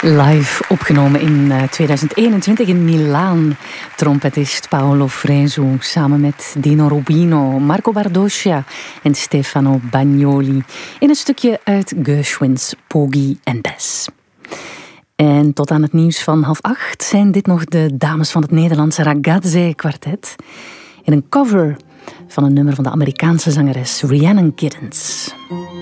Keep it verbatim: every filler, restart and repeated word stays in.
Live opgenomen in tweeduizend eenentwintig in Milaan. Trompetist Paolo Fresu samen met Dino Rubino, Marco Bardoscia en Stefano Bagnoli in een stukje uit Gershwins Porgy and Bess. En tot aan het nieuws van half acht zijn dit nog de dames van het Nederlandse Ragazze kwartet in een cover van een nummer van de Amerikaanse zangeres Rhiannon Giddens.